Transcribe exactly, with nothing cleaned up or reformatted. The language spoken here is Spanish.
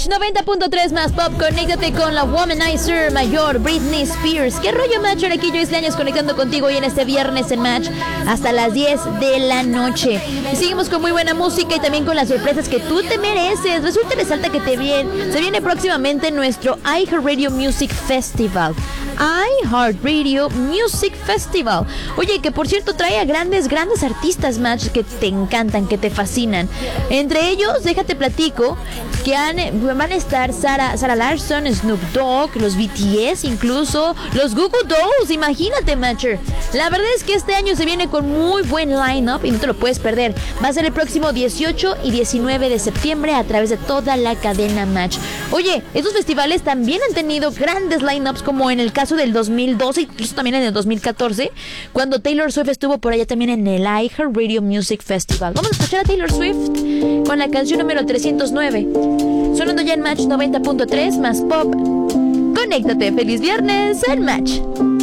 noventa punto tres más pop, conéctate con la Womanizer mayor Britney Spears. ¿Qué rollo, Match? Aquí yo, Isleaños, conectando contigo hoy en este viernes en Match hasta las diez de la noche. Y seguimos con muy buena música y también con las sorpresas que tú te mereces. Resulta y resalta que te viene, se viene próximamente nuestro iHeartRadio Music Festival. iHeartRadio Music Festival. Oye, que por cierto trae a grandes, grandes artistas, Match, que te encantan, que te fascinan. Entre ellos, déjate platico que han, van a estar Sarah, Sarah Larson, Snoop Dogg, los B T S, incluso los Goo Goo Dolls. Imagínate, Matcher. La verdad es que este año se viene con muy buen line-up y no te lo puedes perder. Va a ser el próximo dieciocho y diecinueve de septiembre a través de toda la cadena Match. Oye, estos festivales también han tenido grandes line-ups, como en el caso del dos mil doce, incluso también en el dos mil catorce, cuando Taylor Swift estuvo por allá también en el iHeartRadio Music Festival. Vamos a escuchar a Taylor Swift con la canción número trescientos nueve. Sonando ya en Match noventa punto tres más pop. Conéctate, feliz viernes en Match.